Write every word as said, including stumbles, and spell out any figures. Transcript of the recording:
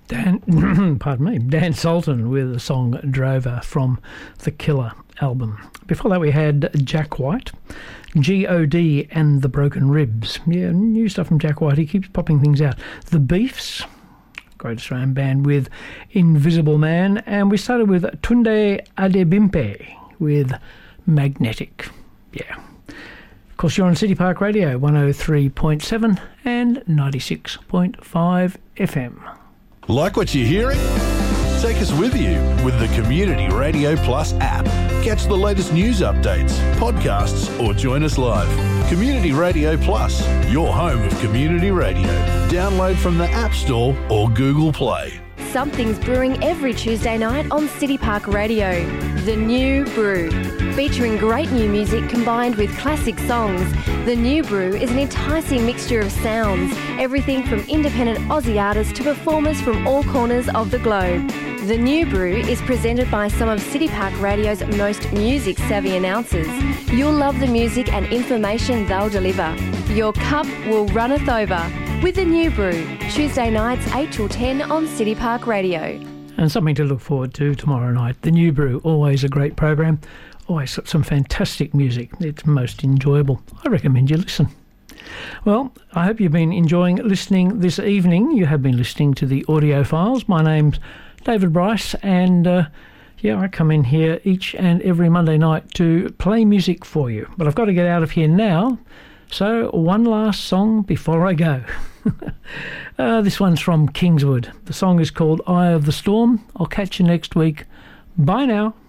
Dan, pardon me, Dan Sultan with the song Drover from the Killer album. Before that we had Jack White, G O D and the Broken Ribs. Yeah, new stuff from Jack White. He keeps popping things out. The Beefs, great Australian band, with Invisible Man. And we started with Tunde Adebimpe with Magnetic. Yeah. Of course, you're on City Park Radio, one oh three point seven and ninety-six point five F M. Like what you're hearing? Take us with you with the Community Radio Plus app. Catch the latest news updates, podcasts, or join us live. Community Radio Plus, your home of community radio. Download from the App Store or Google Play. Something's brewing every Tuesday night on City Park Radio. The New Brew. Featuring great new music combined with classic songs, The New Brew is an enticing mixture of sounds, everything from independent Aussie artists to performers from all corners of the globe. The New Brew is presented by some of City Park Radio's most music-savvy announcers. You'll love the music and information they'll deliver. Your cup will runneth over with The New Brew, Tuesday nights eight till ten on City Park Radio. And something to look forward to tomorrow night. The New Brew, always a great program. Always got some fantastic music. It's most enjoyable. I recommend you listen. Well, I hope you've been enjoying listening this evening. You have been listening to the Audio Files. My name's David Bryce, and uh, yeah, I come in here each and every Monday night to play music for you. But I've got to get out of here now, so one last song before I go. uh, this one's from Kingswood. The song is called Eye of the Storm. I'll catch you next week. Bye now.